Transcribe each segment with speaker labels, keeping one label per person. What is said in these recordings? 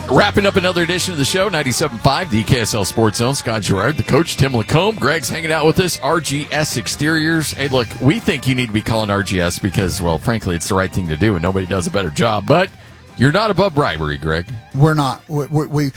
Speaker 1: Wrapping up another edition of the show, 97.5, the KSL Sports Zone. Scott Gerard, the coach, Tim Lacombe. Greg's hanging out with us, RGS Exteriors. Hey, look, we think you need to be calling RGS because, well, frankly, it's the right thing to do, and nobody does a better job. But you're not above bribery, Greg.
Speaker 2: We're not. We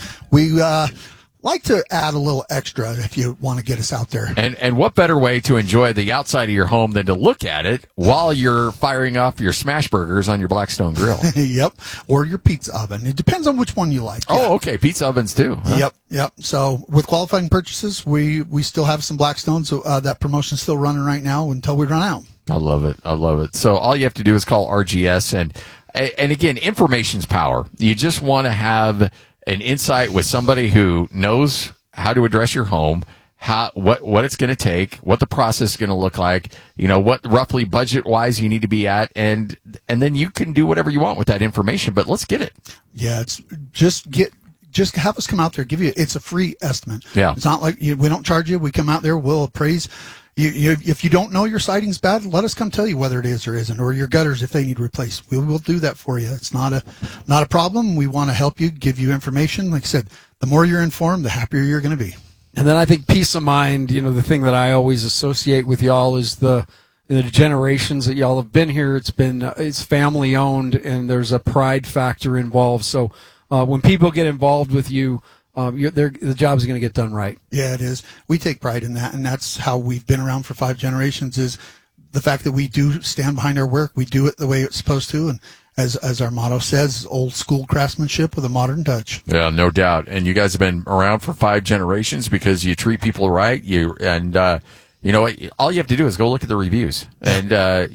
Speaker 2: like to add a little extra if you want to get us out there.
Speaker 1: And what better way to enjoy the outside of your home than to look at it while you're firing off your smash burgers on your Blackstone grill?
Speaker 2: Yep. Or your pizza oven. It depends on which one you like.
Speaker 1: Oh, okay. Pizza ovens too. Huh?
Speaker 2: Yep. So with qualifying purchases, we still have some Blackstones. So that promotion's still running right now until we run out.
Speaker 1: I love it. So all you have to do is call RGS. And again, information's power. You just want to have an insight with somebody who knows how to address your home, what it's going to take, what the process is going to look like, what roughly budget wise you need to be at, and then you can do whatever you want with that information. But let's get it.
Speaker 2: Yeah, it's just have us come out there, it's a free estimate.
Speaker 1: Yeah,
Speaker 2: it's not like we don't charge you. We come out there, we'll appraise. If you don't know your siding's bad, let us come tell you whether it is or isn't, or your gutters if they need replaced. We will do that for you. It's not a problem. We want to help you, give you information. Like I said, the more you're informed, the happier you're going to be.
Speaker 3: And then I think peace of mind, the thing that I always associate with y'all is the generations that y'all have been here. It's family owned, and there's a pride factor involved. So when people get involved with you, the job is going to get done right.
Speaker 2: Yeah, it is. We take pride in that, and that's how we've been around for 5 generations, is the fact that we do stand behind our work. We do it the way it's supposed to, and as our motto says, old school craftsmanship with a modern touch.
Speaker 1: Yeah, no doubt. And you guys have been around for 5 generations because you treat people right. You know what? All you have to do is go look at the reviews, and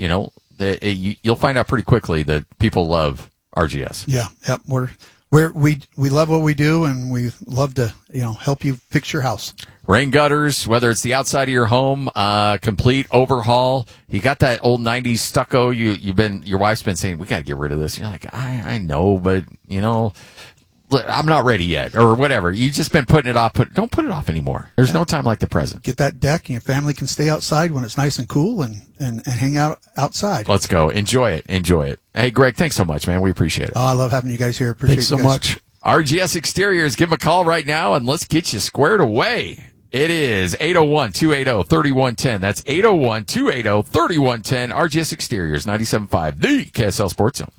Speaker 1: you'll find out pretty quickly that people love RGS.
Speaker 2: Yeah, yep. We love what we do, and we love to help you fix your house.
Speaker 1: Rain gutters, whether it's the outside of your home, complete overhaul. You got that old 90s stucco. Your wife's been saying, we got to get rid of this. You're like, I know, but I'm not ready yet, or whatever. You've just been putting it off. Don't put it off anymore. There's no time like the present.
Speaker 2: Get that deck, and your family can stay outside when it's nice and cool and hang out outside.
Speaker 1: Let's go. Enjoy it. Hey, Greg, thanks so much, man. We appreciate it.
Speaker 2: Oh, I love having you guys here. Appreciate
Speaker 3: Thanks so
Speaker 2: you guys.
Speaker 3: much.
Speaker 1: RGS Exteriors, give them a call right now, and let's get you squared away. It is 801-280-3110. That's 801-280-3110. RGS Exteriors, 97.5, the KSL Sports Zone.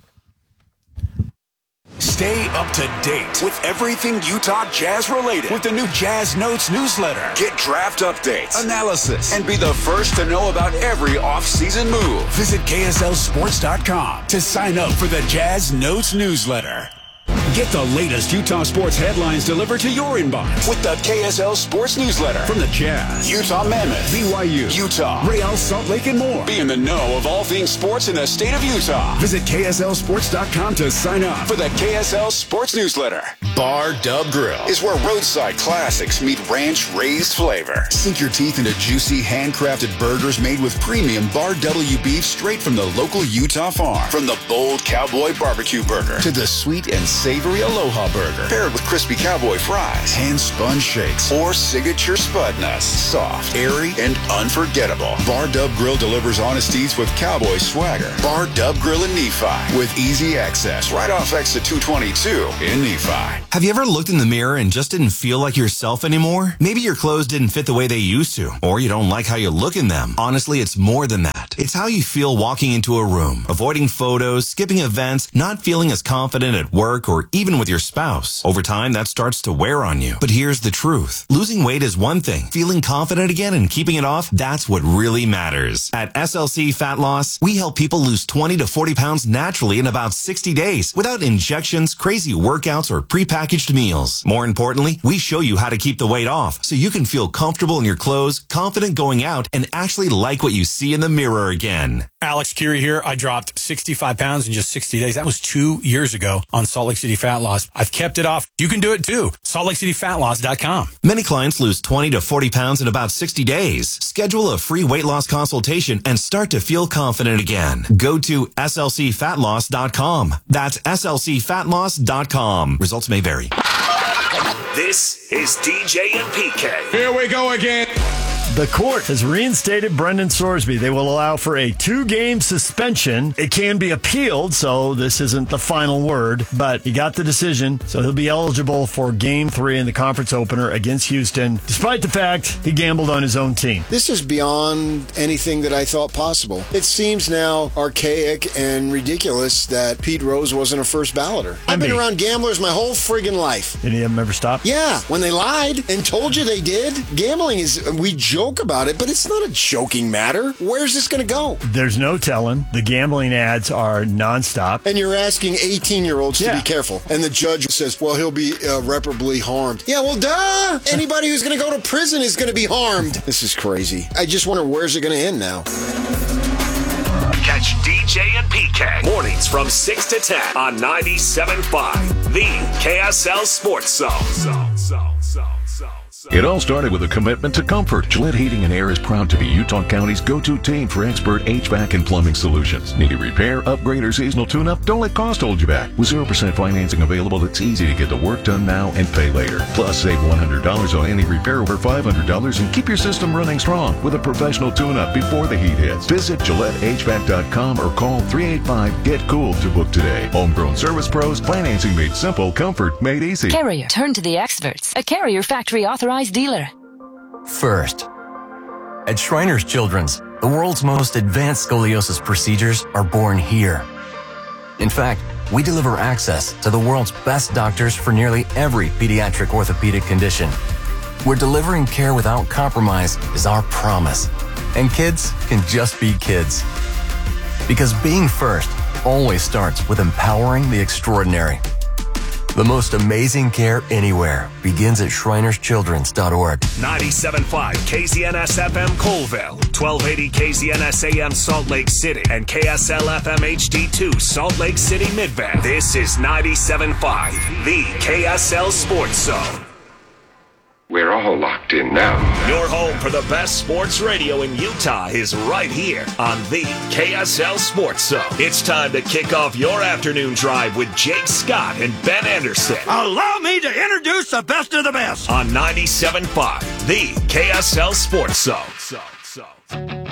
Speaker 4: Stay up to date with everything Utah Jazz related with the new Jazz Notes newsletter. Get draft updates, analysis, and be the first to know about every off-season move. Visit KSLSports.com to sign up for the Jazz Notes newsletter. Get the latest Utah sports headlines delivered to your inbox with the KSL Sports Newsletter from the Jazz, Utah Mammoth, BYU, Utah, Real Salt Lake, and more. Be in the know of all things sports in the state of Utah. Visit KSLSports.com to sign up for the KSL Sports Newsletter. Bar Dub Grill is where roadside classics meet ranch-raised flavor. Sink your teeth into juicy, handcrafted burgers made with premium Bar W beef straight from the local Utah farm. From the bold cowboy barbecue burger to the sweet and savory Aloha burger, paired with crispy cowboy fries, hand-spun shakes, or signature spud nuts. Soft, airy, and unforgettable. Bar Dub Grill delivers honesties with cowboy swagger. Bar Dub Grill in Nephi with easy access right off exit 222 in Nephi.
Speaker 5: Have you ever looked in the mirror and just didn't feel like yourself anymore? Maybe your clothes didn't fit the way they used to, or you don't like how you look in them. Honestly, it's more than that. It's how you feel walking into a room, avoiding photos, skipping events, not feeling as confident at work or even with your spouse. Over time, that starts to wear on you. But here's the truth. Losing weight is one thing. Feeling confident again and keeping it off, that's what really matters. At SLC Fat Loss, we help people lose 20 to 40 pounds naturally in about 60 days without injections, crazy workouts, or prepackaged meals. More importantly, we show you how to keep the weight off so you can feel comfortable in your clothes, confident going out, and actually like what you see in the mirror again.
Speaker 6: Alex Curie here. I dropped 65 pounds in just 60 days. That was 2 years ago on Salt Lake City Fat Loss. I've kept it off. You can do it too. SaltLakeCityFatLoss.com.
Speaker 5: Many clients lose 20 to 40 pounds in about 60 days. Schedule a free weight loss consultation and start to feel confident again. Go to SLCFatLoss.com. That's SLCFatLoss.com. Results may vary.
Speaker 4: This is DJ and PK.
Speaker 7: Here we go again. The court has reinstated Brendan Sorsby. They will allow for a 2-game suspension. It can be appealed, so this isn't the final word, but he got the decision, so he'll be eligible for Game 3 in the conference opener against Houston, despite the fact he gambled on his own team.
Speaker 8: This is beyond anything that I thought possible. It seems now archaic and ridiculous that Pete Rose wasn't a first balloter. I've been around gamblers my whole friggin' life.
Speaker 7: Did he ever stop?
Speaker 8: Yeah, when they lied and told you they did. Gambling is, we joke about it, but it's not a joking matter. Where's this going to go?
Speaker 7: There's no telling. The gambling ads are nonstop.
Speaker 8: And you're asking 18-year-olds to be careful. And the judge says, well, he'll be irreparably harmed. Yeah, well, duh! Anybody who's going to go to prison is going to be harmed. This is crazy. I just wonder, where's it going to end now?
Speaker 4: Catch DJ and PK mornings from 6 to 10 on 97.5, the KSL Sports Zone.
Speaker 9: It all started with a commitment to comfort. Gillette Heating and Air is proud to be Utah County's go-to team for expert HVAC and plumbing solutions. Need a repair, upgrade, or seasonal tune-up? Don't let cost hold you back. With 0% financing available, it's easy to get the work done now and pay later. Plus, save $100 on any repair over $500 and keep your system running strong with a professional tune-up before the heat hits. Visit GilletteHVAC.com or call 385-GET-COOL to book today. Homegrown service pros, financing made simple, comfort made easy.
Speaker 10: Carrier. Turn to the experts. A Carrier factory authorized dealer.
Speaker 11: First, at Shriners Children's, the world's most advanced scoliosis procedures are born here. In fact, we deliver access to the world's best doctors for nearly every pediatric orthopedic condition. We're delivering care without compromise is our promise. And kids can just be kids. Because being first always starts with empowering the extraordinary. The most amazing care anywhere begins at ShrinersChildren's.org.
Speaker 4: 97.5 KZNS FM Colville, 1280 KZNS AM Salt Lake City, and KSL FM HD2 Salt Lake City Midvale. This is 97.5, the KSL Sports Zone.
Speaker 12: We're all locked in now.
Speaker 4: Your home for the best sports radio in Utah is right here on the KSL Sports Zone. It's time to kick off your afternoon drive with Jake Scott and Ben Anderson.
Speaker 13: Allow me to introduce the best of the best.
Speaker 4: On 97.5, the KSL Sports Zone.